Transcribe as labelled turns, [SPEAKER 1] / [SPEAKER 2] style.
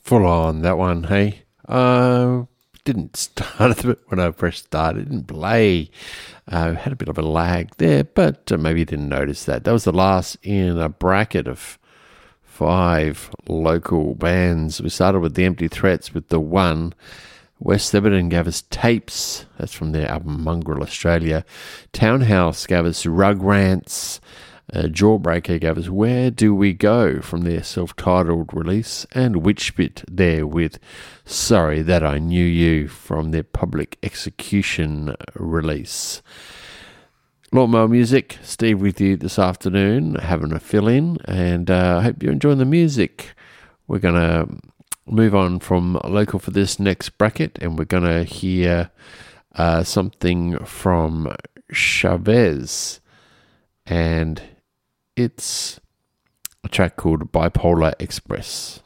[SPEAKER 1] Full on that one, hey. Didn't start when I pressed start. It didn't play. Had a bit of a lag there, but maybe you didn't notice that. That was the last in a bracket of 5 local bands. We started with the Empty Threats with The One. West Everton gave us Tapes. That's from their album Mongrel Australia. Townhouse gave us Rugrants. Jawbreaker gave us Where Do We Go from their self-titled release, and Witchbit there with Sorry That I Knew You from their Public Execution release. Lawnmower Music, Steve with you this afternoon, having a fill-in, and I hope you're enjoying the music. We're going to move on from local for this next bracket, and we're going to hear something from Chavez, and it's a track called Bipolar Express.